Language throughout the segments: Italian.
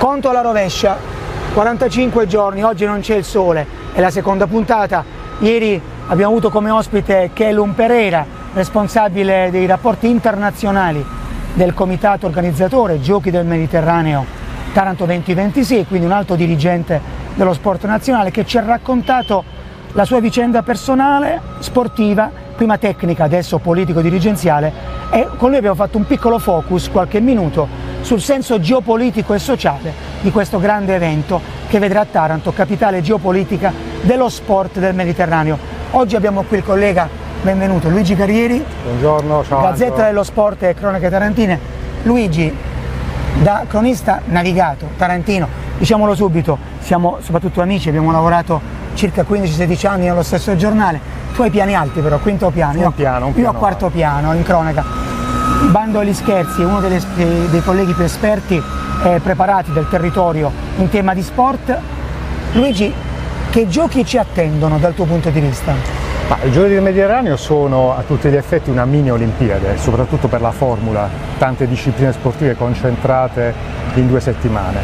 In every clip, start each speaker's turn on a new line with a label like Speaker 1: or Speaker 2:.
Speaker 1: Conto alla rovescia, 45 giorni, oggi non c'è il sole, è la seconda puntata. Ieri abbiamo avuto come ospite Kelum Pereira, responsabile dei rapporti internazionali del comitato organizzatore Giochi del Mediterraneo Taranto 2026, quindi un alto dirigente dello sport nazionale che ci ha raccontato la sua vicenda personale, sportiva, prima tecnica, adesso politico-dirigenziale, e con lui abbiamo fatto un piccolo focus, qualche minuto, sul senso geopolitico e sociale di questo grande evento che vedrà Taranto capitale geopolitica dello sport del Mediterraneo. Oggi abbiamo qui il collega, benvenuto, Luigi Carrieri.
Speaker 2: Buongiorno, ciao.
Speaker 1: Gazzetta
Speaker 2: Angelo.
Speaker 1: dello Sport e Cronache Tarantine. Luigi, da cronista navigato tarantino, diciamolo subito, siamo soprattutto amici, abbiamo lavorato circa 15-16 anni nello stesso giornale. Tu hai piani alti però, quinto piano, io ho quarto piano in cronaca. Bando agli scherzi, uno dei colleghi più esperti e preparati del territorio in tema di sport. Luigi, che giochi ci attendono dal tuo punto di vista?
Speaker 2: I Giochi del Mediterraneo sono a tutti gli effetti una mini Olimpiade, soprattutto per la formula, tante discipline sportive concentrate in 2 settimane.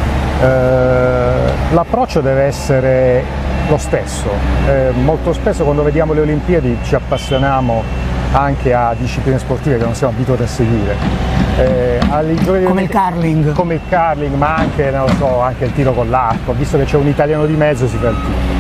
Speaker 2: L'approccio deve essere lo stesso. Molto spesso quando vediamo le Olimpiadi ci appassioniamo anche a discipline sportive che non siamo abituati a seguire.
Speaker 1: Come il curling.
Speaker 2: Come il curling, ma anche, non lo so, anche il tiro con l'arco, visto che c'è un italiano di mezzo si fa il tiro.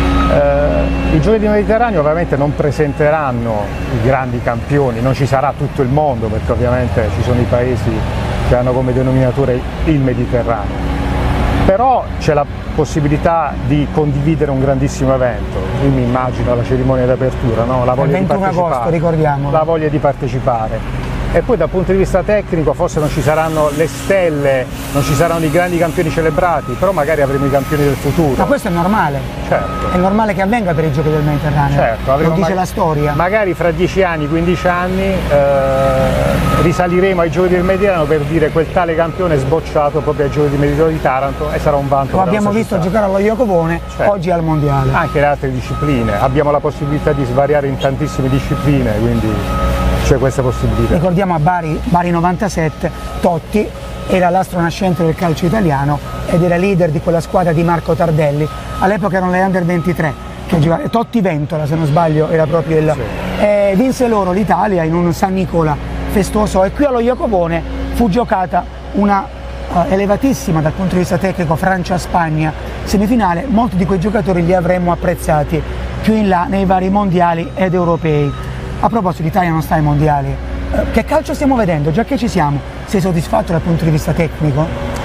Speaker 2: I Giochi del Mediterraneo ovviamente non presenteranno i grandi campioni, non ci sarà tutto il mondo perché ovviamente ci sono i paesi che hanno come denominatore il Mediterraneo, però c'è la possibilità di condividere un grandissimo evento. Io mi immagino la cerimonia d'apertura, no? La voglia
Speaker 1: il 21 agosto, ricordiamo.
Speaker 2: La voglia di partecipare. E poi dal punto di vista tecnico forse non ci saranno le stelle, non ci saranno i grandi campioni celebrati, però magari avremo i campioni del futuro.
Speaker 1: Ma questo è normale.
Speaker 2: Certo.
Speaker 1: È normale che avvenga per i Giochi del Mediterraneo.
Speaker 2: Certo,
Speaker 1: lo dice la storia.
Speaker 2: Magari fra 10 anni, 15 anni risaliremo ai Giochi del Mediterraneo per dire quel tale campione è sbocciato proprio ai Giochi del Mediterraneo di Taranto e sarà un vanto.
Speaker 1: Lo abbiamo visto giocare allo Iacobone,
Speaker 2: certo.
Speaker 1: Oggi al Mondiale.
Speaker 2: Anche le altre discipline, abbiamo la possibilità di svariare in tantissime discipline, quindi c'è questa possibilità.
Speaker 1: Ricordiamo a Bari 97, Totti era l'astro nascente del calcio italiano ed era leader di quella squadra di Marco Tardelli. All'epoca erano le Under 23 che giocavano, Totti Ventola se non sbaglio era proprio il...
Speaker 2: Sì.
Speaker 1: Vinse loro l'Italia in un San Nicola festoso e qui allo Iacobone fu giocata una elevatissima dal punto di vista tecnico Francia-Spagna semifinale. Molti di quei giocatori li avremmo apprezzati più in là nei vari mondiali ed europei. A proposito, l'Italia non sta ai mondiali. Che calcio stiamo vedendo? Già che ci siamo, sei soddisfatto dal punto di vista tecnico?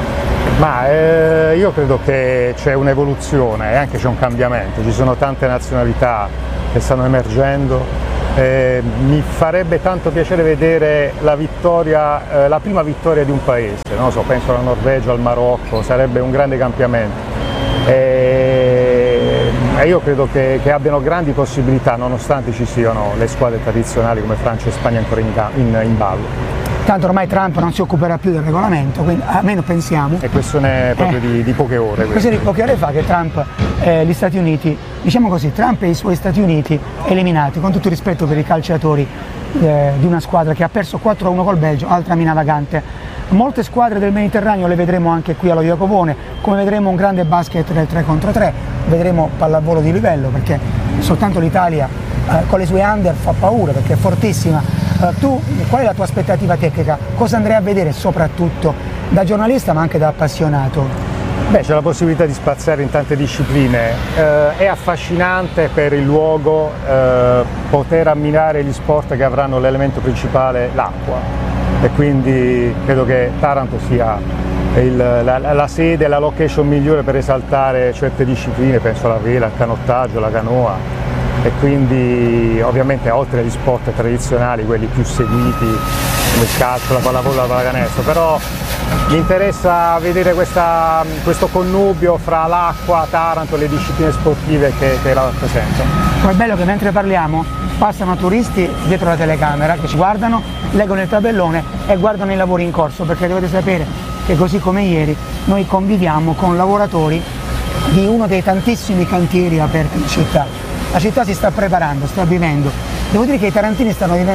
Speaker 2: Io credo che c'è un'evoluzione e anche c'è un cambiamento. Ci sono tante nazionalità che stanno emergendo. Mi farebbe tanto piacere vedere la vittoria, la prima vittoria di un paese. Non so, penso alla Norvegia, al Marocco, sarebbe un grande cambiamento. E io credo che abbiano grandi possibilità nonostante ci siano le squadre tradizionali come Francia e Spagna ancora in ballo.
Speaker 1: Tanto ormai Trump non si occuperà più del regolamento, quindi almeno pensiamo.
Speaker 2: È questione proprio di poche ore.
Speaker 1: Questione di poche ore fa che Trump, gli Stati Uniti, diciamo così, Trump e i suoi Stati Uniti eliminati, con tutto il rispetto per i calciatori di una squadra che ha perso 4-1 col Belgio, altra mina vagante. Molte squadre del Mediterraneo le vedremo anche qui allo Iacobone, come vedremo un grande basket del 3 contro 3, vedremo pallavolo di livello perché soltanto l'Italia con le sue under fa paura perché è fortissima. Tu, qual è la tua aspettativa tecnica? Cosa andrai a vedere soprattutto da giornalista ma anche da appassionato?
Speaker 2: C'è la possibilità di spaziare in tante discipline, è affascinante per il luogo poter ammirare gli sport che avranno l'elemento principale, l'acqua. E quindi credo che Taranto sia la sede, la location migliore per esaltare certe discipline, penso alla vela, al canottaggio, alla canoa, e quindi ovviamente oltre agli sport tradizionali, quelli più seguiti come il calcio, la pallavolo, la pallacanestro, però mi interessa vedere questo connubio fra l'acqua, Taranto e le discipline sportive che la rappresentano.
Speaker 1: Poi è bello che mentre parliamo passano turisti dietro la telecamera che ci guardano, leggono il tabellone e guardano i lavori in corso, perché dovete sapere che così come ieri noi conviviamo con lavoratori di uno dei tantissimi cantieri aperti in città. La città si sta preparando, sta vivendo. Devo dire che i tarantini stanno vivendo